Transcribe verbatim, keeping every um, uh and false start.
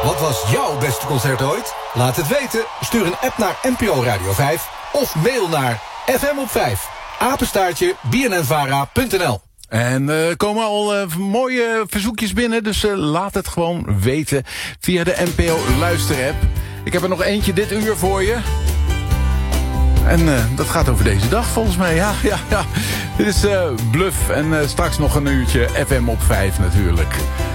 Wat was jouw beste concert ooit? Laat het weten. Stuur een app naar N P O Radio vijf of mail naar f m op vijf apenstaartje b n n vara punt n l. En er uh, komen al uh, mooie verzoekjes binnen, dus uh, laat het gewoon weten via de N P O luisterapp. Ik heb er nog eentje dit uur voor je. En uh, dat gaat over deze dag volgens mij. Ja, ja, ja. Dit is uh, Bluff en uh, straks nog een uurtje F M op vijf natuurlijk.